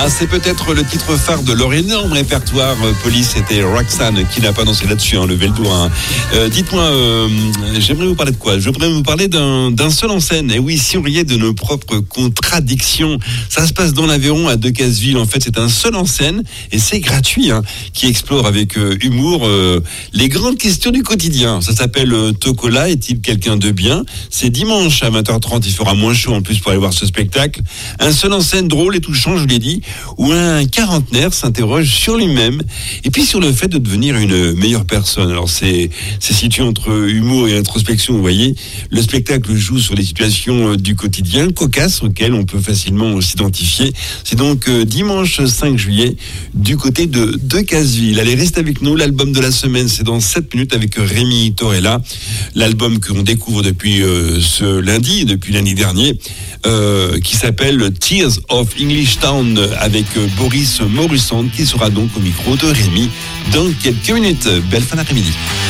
Ah, c'est peut-être le titre phare de leur énorme répertoire. Police, c'était Roxanne qui n'a pas dansé là-dessus, levez le doigt. Dites-moi, j'aimerais vous parler de quoi ? J'aimerais vous parler d'un seul en scène. Et oui, si on riait de nos propres contradictions, ça se passe dans l'Aveyron à Decazeville. En fait, c'est un seul en scène et c'est gratuit, qui explore avec humour les grandes questions du quotidien. Ça s'appelle Tokola, est-il quelqu'un de bien ? C'est dimanche à 20h30, il fera moins chaud en plus pour aller voir ce spectacle. Un seul en scène drôle et touchant, je vous l'ai dit, où un quarantenaire s'interroge sur lui-même et puis sur le fait de devenir une meilleure personne. Alors c'est situé entre humour et introspection, vous voyez. Le spectacle joue sur les situations du quotidien cocasses auxquelles on peut facilement s'identifier. C'est donc dimanche 5 juillet du côté de Decazeville. Allez, reste avec nous. L'album de la semaine, c'est dans 7 minutes avec Rémi Torella. L'album que l'on découvre depuis depuis lundi dernier, qui s'appelle Tears of English Town avec Boris Morrison qui sera donc au micro de Rémi dans quelques minutes. Belle fin d'après-midi.